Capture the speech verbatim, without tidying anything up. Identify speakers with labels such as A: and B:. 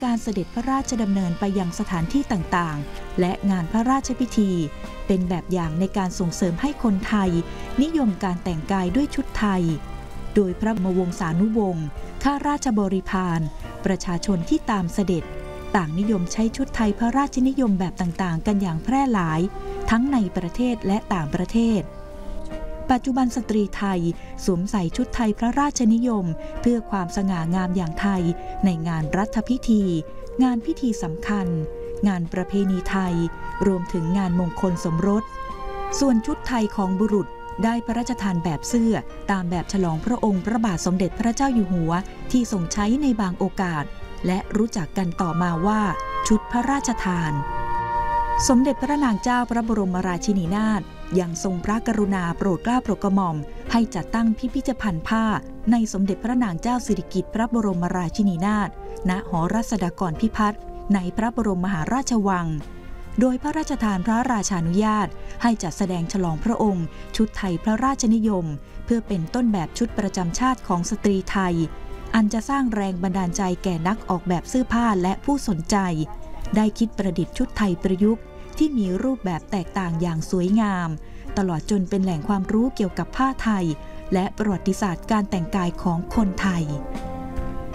A: การเสด็จพระราชดำเนินไปยังสถานที่ต่างๆและงานพระราชพิธีเป็นแบบอย่างในการส่งเสริมให้คนไทยนิยมการแต่งกายด้วยชุดไทยโดยพระบรมวงศานุวงศ์ข้าราชบริพารประชาชนที่ตามเสด็จต่างนิยมใช้ชุดไทยพระราชนิยมแบบต่างๆกันอย่างแพร่หลายทั้งในประเทศและต่างประเทศปัจจุบันสตรีไทยสวมใส่ชุดไทยพระราชนิยมเพื่อความสง่างามอย่างไทยในงานรัฐพิธีงานพิธีสำคัญงานประเพณีไทยรวมถึงงานมงคลสมรสส่วนชุดไทยของบุรุษได้พระราชทานแบบเสื้อตามแบบฉลองพระองค์พระบาทสมเด็จพระเจ้าอยู่หัวที่ทรงใช้ในบางโอกาสและรู้จักกันต่อมาว่าชุดพระราชทานสมเด็จพระนางเจ้าพระบรมราชินีนาถยังทรงพระกรุณาโปรดเกล้าโปรดกระหม่อมให้จัดตั้งพิพิธภัณฑ์ผ้าในสมเด็จพระนางเจ้าสิริกิติ์พระบรมราชินีนาถณหอรัศดากรพิพัฒน์ในพระบรมมหาราชวังโดยพระราชทานพระราชานุญาตให้จัดแสดงฉลองพระองค์ชุดไทยพระราชนิยมเพื่อเป็นต้นแบบชุดประจำชาติของสตรีไทยอันจะสร้างแรงบันดาลใจแก่นักออกแบบเสื้อผ้าและผู้สนใจได้คิดประดิษฐ์ชุดไทยประยุกต์ที่มีรูปแบบแตกต่างอย่างสวยงามตลอดจนเป็นแหล่งความรู้เกี่ยวกับผ้าไทยและประวัติศาสตร์การแต่งกายของคนไทย